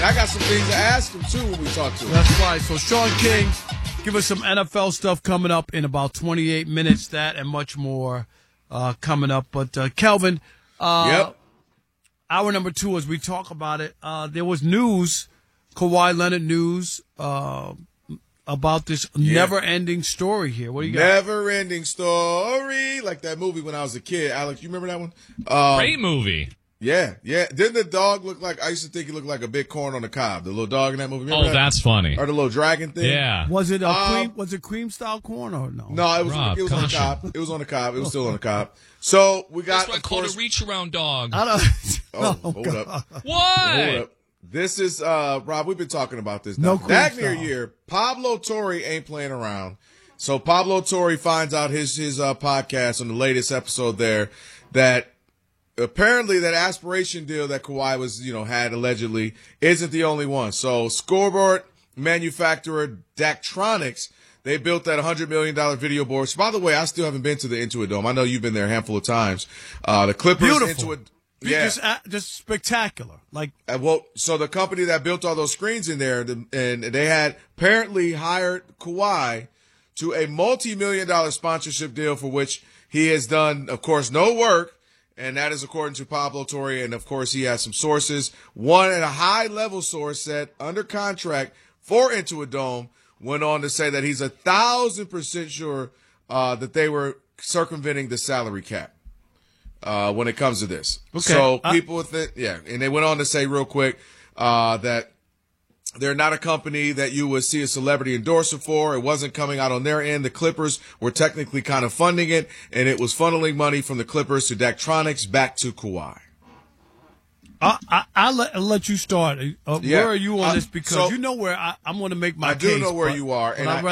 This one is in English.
And I got some things to ask him, too, when we talk to him. That's right. So, Sean King, give us some NFL stuff coming up in about 28 minutes. That and much more coming up. But, Kelvin, Yep. Hour number 2, as we talk about it, there was news, Kawhi Leonard news, about this never-ending story here. What do you got? Never-ending story. Like that movie when I was a kid. Alex, you remember that one? Great movie. Yeah. Didn't the dog look like, I used to think he looked like a big corn on the cob, the little dog in that movie. Remember that? That's funny. Or the little dragon thing? Yeah. Was it cream style corn or no? No, it was on the cob. It was on the cob. It was still on the cob. So we got. That's what I call a reach-around dog. Hold up. What? Hold up. This is, Rob, we've been talking about this. No, that near year, Pablo Torre ain't playing around. So Pablo Torre finds out his podcast on the latest episode there that apparently that aspiration deal that Kawhi was, had allegedly isn't the only one. So scoreboard manufacturer Daktronics, they built that $100 million video board. So, by the way, I still haven't been to the Intuit Dome. I know you've been there a handful of times. The Clippers Beautiful. Intuit. Yeah. Just spectacular. So the company that built all those screens in there, and they had apparently hired Kawhi to a multi-million-dollar sponsorship deal for which he has done, of course, no work. And that is according to Pablo Torre. And, of course, he has some sources. One at a high-level source that under contract for Intuit Dome went on to say that he's 1,000% sure that they were circumventing the salary cap. When it comes to this. Okay. So people with it, and they went on to say real quick, that they're not a company that you would see a celebrity endorser for. It wasn't coming out on their end. The Clippers were technically kind of funding it, and it was funneling money from the Clippers to Daktronics back to Kawhi. I'll let you start. Where are you on this? Because you know where I'm going to make my case. I do know where you are. And